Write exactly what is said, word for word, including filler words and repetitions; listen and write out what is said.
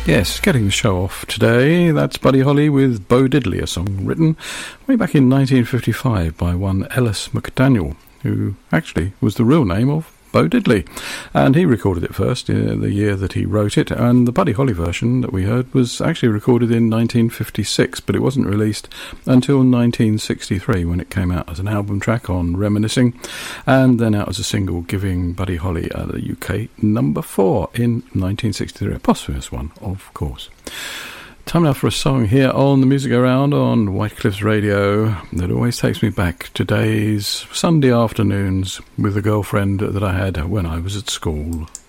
Yes, getting the show off today. That's Buddy Holly with Bo Diddley, a song written way back in nineteen fifty-five by one Ellis McDaniel, who actually was the real name of Bo Diddley. And he recorded it first in the year that he wrote it, and the Buddy Holly version that we heard was actually recorded in nineteen fifty-six, but it wasn't released until nineteen sixty-three when it came out as an album track on Reminiscing, and then out as a single, giving Buddy Holly uh, the U K number four in nineteen sixty-three, a posthumous one, of course. Time now for a song here on the Music Around on White Cliffs Radio that always takes me back to days, Sunday afternoons, with a girlfriend that I had when I was at school.